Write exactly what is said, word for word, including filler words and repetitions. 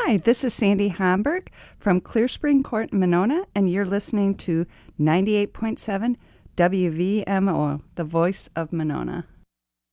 Hi, this is Sandy Hamburg from Clear Spring Court in Monona, and you're listening to ninety-eight point seven W V M O, the voice of Monona.